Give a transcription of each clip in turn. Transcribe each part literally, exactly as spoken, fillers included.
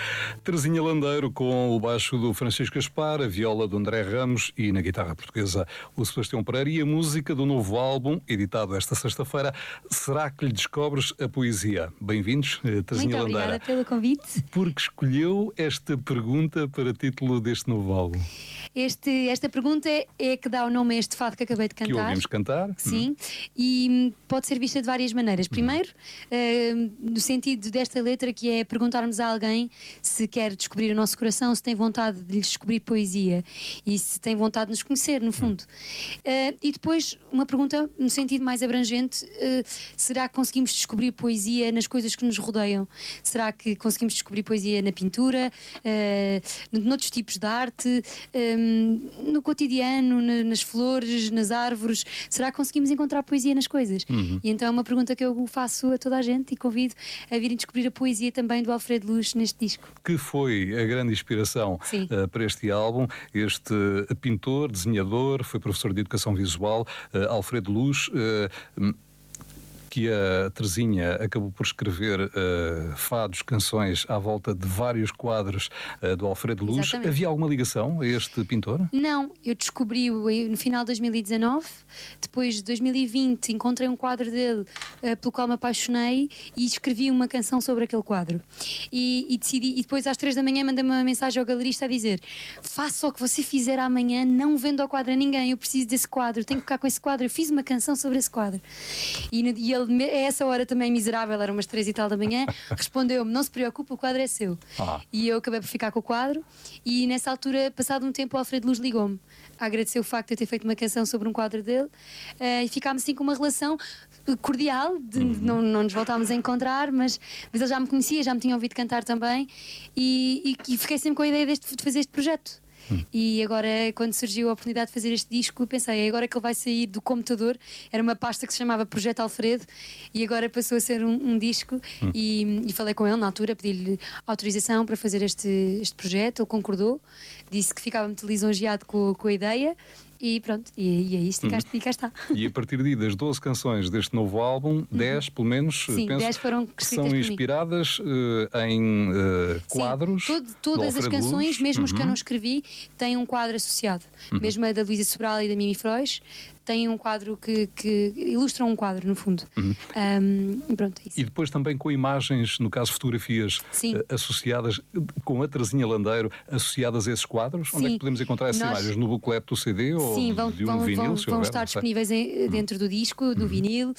Terezinha Landeiro com o baixo do Francisco Gaspar, a viola do André Ramos e na guitarra portuguesa o Sebastião Pereira e a música do novo álbum, editado esta sexta-feira, Será que lhe descobres a poesia? Bem-vindos, Terezinha Landeiro. Muito obrigada pelo convite. Porque escolheu esta pergunta para título deste novo álbum? Este, esta pergunta é, é que dá o nome a este fado que acabei de cantar. Que ouvimos cantar. Sim, hum. e pode ser vista de várias maneiras. Primeiro, hum. uh, no sentido desta letra, que é perguntarmos a alguém se quer descobrir o nosso coração, se tem vontade de lhe descobrir poesia e se tem vontade de nos conhecer, no fundo. Uh, e depois, uma pergunta no sentido mais abrangente, uh, será que conseguimos descobrir poesia nas coisas que nos rodeiam? Será que conseguimos descobrir poesia na pintura, uh, noutros tipos de arte, um, no cotidiano, na, nas flores, nas árvores? Será que conseguimos encontrar poesia nas coisas? Uhum. E então é uma pergunta que eu faço a toda a gente e convido a virem descobrir a poesia também do Alfredo Luz neste disco. Que foi a grande inspiração uh, para este álbum. Este uh, pintor, desenhador, foi professor de Educação Visual, uh, Alfredo Luz, uh, que a Terezinha acabou por escrever uh, fados, canções à volta de vários quadros uh, do Alfredo Luz. Exatamente. Havia alguma ligação a este pintor? Não, eu descobri-o no final de dois mil e dezanove, depois de dois mil e vinte encontrei um quadro dele uh, pelo qual me apaixonei e escrevi uma canção sobre aquele quadro. E, e decidi, e depois às três da manhã mandei uma mensagem ao galerista a dizer: faça o que você fizer amanhã, não venda o quadro a ninguém, eu preciso desse quadro, tenho que ficar com esse quadro, eu fiz uma canção sobre esse quadro. E, e ele, a essa hora também miserável, eram umas três e tal da manhã, respondeu-me: não se preocupe, o quadro é seu. Ah. E eu acabei por ficar com o quadro e nessa altura, passado um tempo, o Alfredo Luz ligou-me a agradecer o facto de eu ter feito uma canção sobre um quadro dele, uh, e ficámos assim com uma relação cordial, de, uhum. não, não nos voltámos a encontrar, mas, mas ele já me conhecia, já me tinha ouvido cantar também e, e, e fiquei sempre com a ideia deste, de fazer este projeto. Hum. E agora, quando surgiu a oportunidade de fazer este disco, pensei, agora que ele vai sair do computador, era uma pasta que se chamava Projeto Alfredo e agora passou a ser um, um disco. Hum. e, e falei com ele na altura, pedi-lhe autorização para fazer este, este projeto, ele concordou, disse que ficava muito lisonjeado com, com a ideia. E pronto, e, e é isto, hum. e cá está. E a partir daí, das doze canções deste novo álbum, dez, uhum. pelo menos, Sim, penso, dez foram que são inspiradas uh, em uh, quadros. Sim, todo, todas as canções, Luz. mesmo uhum. as que eu não escrevi, têm um quadro associado. Uhum. Mesmo a da Luísa Sobral e da Mimi Frois, têm um quadro que, que ilustram um quadro, no fundo. Uhum. Um, pronto, é isso. E depois também com imagens, no caso fotografias, uh, associadas, com a Terezinha Landeiro, associadas a esses quadros? Sim. Onde é que podemos encontrar essas Nós... imagens? No booklet do C D ou Sim, vão, de um vão, vinil? Vão, se vão houver, estar disponíveis em, dentro do disco, do uhum. vinil,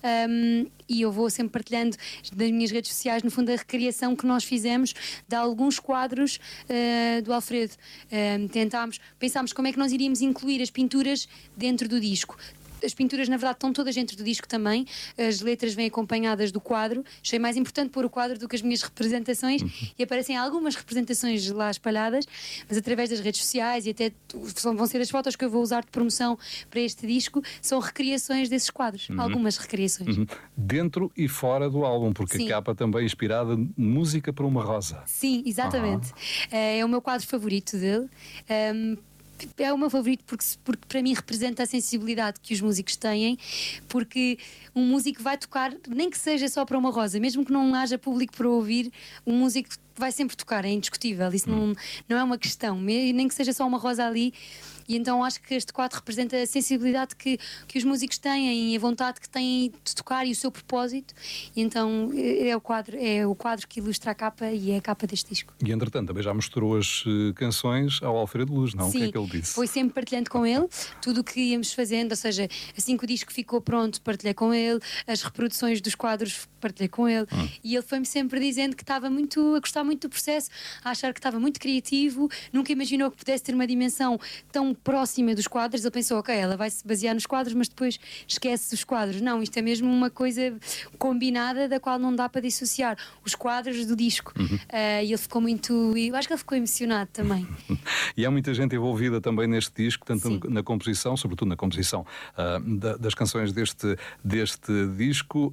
um, e eu vou sempre partilhando das minhas redes sociais, no fundo, a recriação que nós fizemos de alguns quadros uh, do Alfredo. Um, tentámos, pensámos como é que nós iríamos incluir as pinturas dentro do disco. As pinturas, na verdade, estão todas dentro do disco também. As letras vêm acompanhadas do quadro. Achei mais importante pôr o quadro do que as minhas representações. Uhum. E aparecem algumas representações lá espalhadas, mas através das redes sociais e até vão ser as fotos que eu vou usar de promoção para este disco, são recriações desses quadros. Uhum. Algumas recriações. Uhum. Dentro e fora do álbum, porque Sim. a capa também é inspirada em Música para uma Rosa. Sim, exatamente. Uhum. É o meu quadro favorito dele. Um, É o meu favorito porque, porque para mim representa a sensibilidade que os músicos têm, porque um músico vai tocar, nem que seja só para uma rosa, mesmo que não haja público para ouvir, um músico vai sempre tocar, é indiscutível, isso hum. não, não é uma questão, nem que seja só uma rosa ali. E então acho que este quadro representa a sensibilidade que, que os músicos têm e a vontade que têm de tocar e o seu propósito. E então é o quadro, é o quadro que ilustra a capa e é a capa deste disco. E entretanto também já mostrou as uh, canções ao Alfredo Luz, não? Sim, o que é que ele disse? Foi sempre partilhando com ele tudo o que íamos fazendo, ou seja, assim que o disco ficou pronto, partilhei com ele, as reproduções dos quadros partilhei com ele, hum. e ele foi-me sempre dizendo que estava muito, a gostar muito do processo, a achar que estava muito criativo, nunca imaginou que pudesse ter uma dimensão tão próxima dos quadros. Ele pensou, ok, ela vai se basear nos quadros, mas depois esquece os quadros. Não, isto é mesmo uma coisa combinada da qual não dá para dissociar os quadros do disco. Uhum. Uh, e ele ficou muito, eu acho que ele ficou emocionado também. E há muita gente envolvida também neste disco, tanto Sim. na composição, sobretudo na composição uh, da, das canções deste, deste disco.